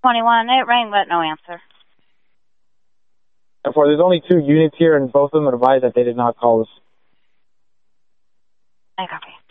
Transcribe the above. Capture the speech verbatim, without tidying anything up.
twenty-one, it rang but no answer. Therefore, there's only two units here, and both of them advised that they did not call us. I copy.